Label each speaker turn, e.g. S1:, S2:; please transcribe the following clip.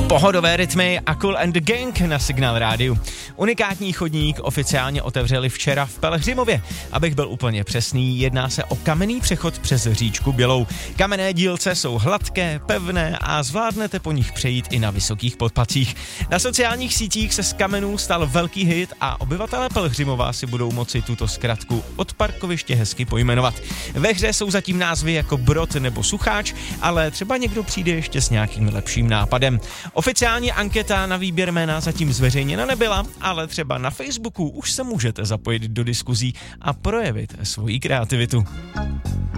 S1: Pohodové rytmy a Kool and the Gang na Signál rádiu. Unikátní chodník oficiálně otevřeli včera v Pelhřimově. Abych byl úplně přesný, jedná se o kamenný přechod přes říčku Bělou. Kamenné dílce jsou hladké, pevné a zvládnete po nich přejít i na vysokých podpacích. Na sociálních sítích se z kamenů stal velký hit a obyvatelé Pelhřimova si budou moci tuto zkratku od parkoviště hezky pojmenovat. Ve hře jsou zatím názvy jako Brod nebo Sucháč, ale třeba někdo přijde ještě s nějakým lepším nápadem. Oficiální anketa na výběr jména zatím zveřejněna nebyla, ale třeba na Facebooku už se můžete zapojit do diskuzí a projevit svoji kreativitu.